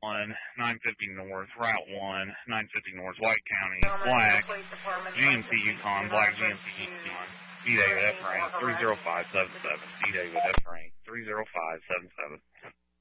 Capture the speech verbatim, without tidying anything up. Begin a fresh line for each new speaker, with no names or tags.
one, nine fifty North, Route one, nine fifty North, White County, Black, G M C Yukon, Black G M C Yukon, D. David F. Rank, three zero five seven seven, D. David F. Rank, three zero five seven seven.